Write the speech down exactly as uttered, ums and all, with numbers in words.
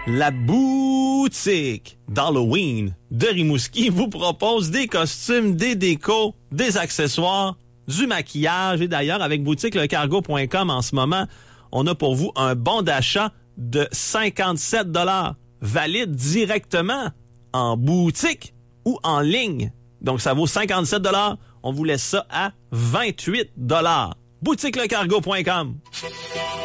La boutique d'Halloween de Rimouski vous propose des costumes, des décos, des accessoires, du maquillage. Et d'ailleurs, avec boutique le cargo point com en ce moment, on a pour vous un bon d'achat de cinquante-sept dollars, valide directement en boutique ou en ligne. Donc, ça vaut cinquante-sept dollars. On vous laisse ça à vingt-huit dollars. boutique le cargo point com.